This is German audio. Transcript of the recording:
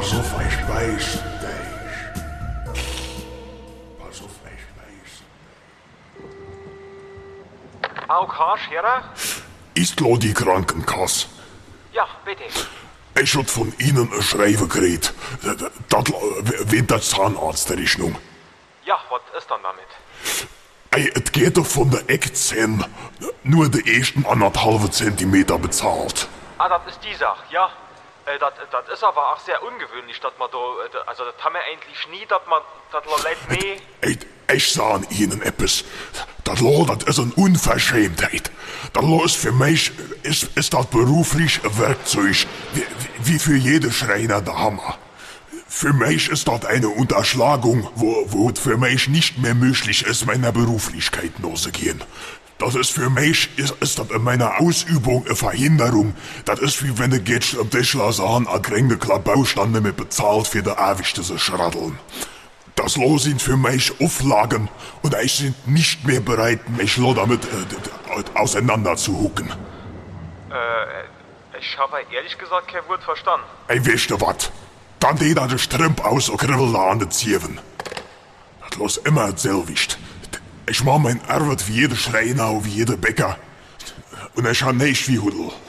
Pass auf, ich weiß dich. Pass auf, ich weiß. AOK, Scherer? Ist lo die Krankenkasse? Ja, bitte. Ich hab von Ihnen ein Schreiben gekriegt. Das wegen der Zahnarztrechnung. Ja, was ist dann damit? Ey, es geht doch von der Eckzähne nur die ersten 1,5 Zentimeter bezahlt. Ah, das ist die Sache, ja. Das ist aber auch sehr ungewöhnlich, dass man da, also das haben wir eigentlich nie, dass man, das Leute mehr... Ey, ich sag Ihnen etwas. Das ist eine Unverschämtheit. Das ist für mich, ist das beruflich ein Werkzeug, wie für jede Schreiner der Hammer. Für mich ist das eine Unterschlagung, wo es für mich nicht mehr möglich ist, meiner Beruflichkeit nachzugehen. Das ist für mich, ist das in meiner Ausübung eine Verhinderung. Das ist wie wenn du gehst am Tischler sagen, a kränge Bausteine mit bezahlt für die ewigste zu schraddeln. Das sind für mich Auflagen und ich bin nicht mehr bereit, mich damit auseinanderzuhucken. Ich habe ehrlich gesagt kein Wort verstanden. Ey, weißt du wat? Dann die da de Strümp aus und kribbel da an de Zieven. Das los immer selwicht. Ich mach mein Arbeit wie jeder Schreiner und wie jeder Bäcker. Und ich hab nicht wie Hudel.